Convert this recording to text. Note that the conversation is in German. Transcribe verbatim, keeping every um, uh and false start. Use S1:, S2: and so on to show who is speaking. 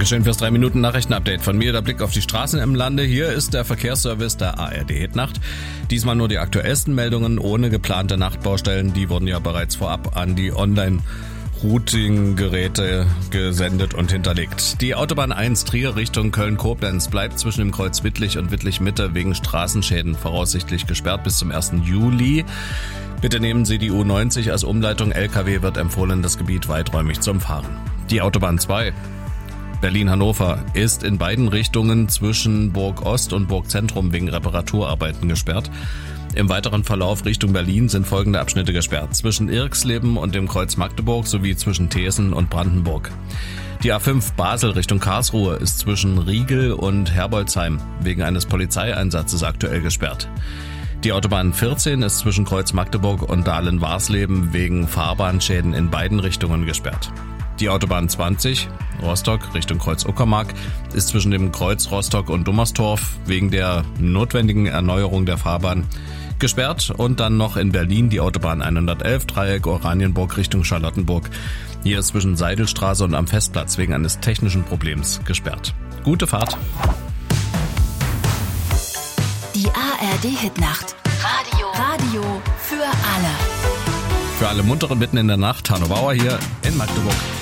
S1: Dankeschön fürs drei Minuten Nachrichtenupdate von mir. Der Blick auf die Straßen im Lande. Hier ist der Verkehrsservice der A R D Hitnacht. Diesmal nur die aktuellsten Meldungen ohne geplante Nachtbaustellen. Die wurden ja bereits vorab an die Online-Routing-Geräte gesendet und hinterlegt. Die Autobahn eins Trier Richtung Köln-Koblenz bleibt zwischen dem Kreuz Wittlich und Wittlich-Mitte wegen Straßenschäden voraussichtlich gesperrt bis zum ersten Juli. Bitte nehmen Sie die U neunzig als Umleitung. L K W wird empfohlen, das Gebiet weiträumig zu umfahren. Die Autobahn zwei Berlin-Hannover ist in beiden Richtungen zwischen Burg Ost und Burg Zentrum wegen Reparaturarbeiten gesperrt. Im weiteren Verlauf Richtung Berlin sind folgende Abschnitte gesperrt: zwischen Irxleben und dem Kreuz Magdeburg sowie zwischen Thesen und Brandenburg. Die A fünf Basel Richtung Karlsruhe ist zwischen Riegel und Herbolzheim wegen eines Polizeieinsatzes aktuell gesperrt. Die Autobahn vierzehn ist zwischen Kreuz Magdeburg und Dahlen-Warsleben wegen Fahrbahnschäden in beiden Richtungen gesperrt. Die Autobahn zwanzig Rostock Richtung Kreuz Uckermark ist zwischen dem Kreuz Rostock und Dummerstorf wegen der notwendigen Erneuerung der Fahrbahn gesperrt. Und dann noch in Berlin die Autobahn hundertelf Dreieck Oranienburg Richtung Charlottenburg. Hier ist zwischen Seidelstraße und am Festplatz wegen eines technischen Problems gesperrt. Gute Fahrt!
S2: Die A R D Hitnacht. Radio. Radio für alle.
S1: Für alle Munteren mitten in der Nacht. Hanno Bauer hier in Magdeburg.